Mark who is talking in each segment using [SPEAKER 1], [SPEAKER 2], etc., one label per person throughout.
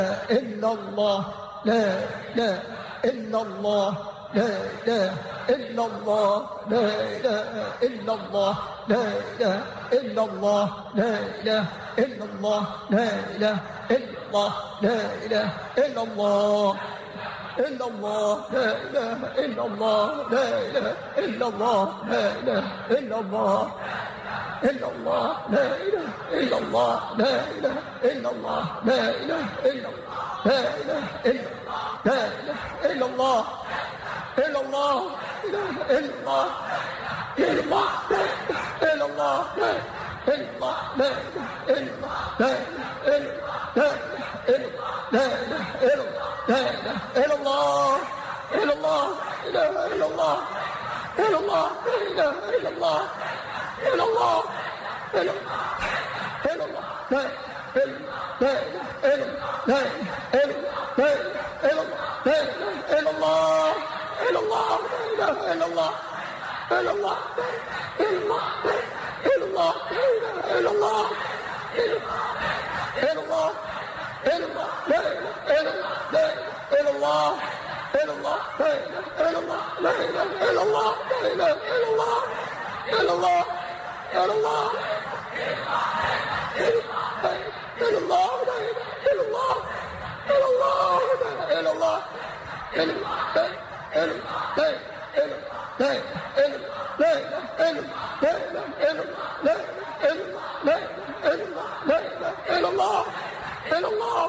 [SPEAKER 1] إلا الله لا إله إلا الله لا إله إلا الله لا إله إلا الله لا إله إلا الله لا إله إلا الله لا إله إلا الله لا إله إلا الله إلا الله لا إله إلا الله لا إله إلا الله لا إله إلا الله إلا الله لا إله إلا الله لا إله إلا الله لا إله إلا الله لا إله إلا الله لا إله إلا الله إلا الله إله إلا الله إلا الله إلا الله إلا الله لا إله إلا الله لا إله إلا الله لا إله إلا الله إلا الله إله إلا الله إلا الله إله إلا الله إلا الله إلا إلا الله لا لا إلا لا إلا لا إلا لا إلا الله إلا الله لا إله إلا الله إلا الله إلا الله إلا الله إلا الله إلا الله إلا الله لا إله إلا الله إلا الله لا إله إلا الله لا إله إلا الله لا إله إلا الله إلا الله إلا الله إلا الله لا إله إلا الله إلا الله لا إله إلا الله إلا الله إلا الله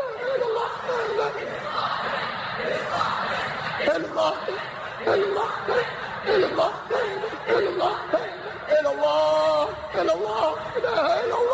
[SPEAKER 1] إلا الله إلا الله إلا الله إلا الله إلا الله إلا الله إلا الله إلا الله إلا الله إلا الله إلا الله إلا الله إلا الله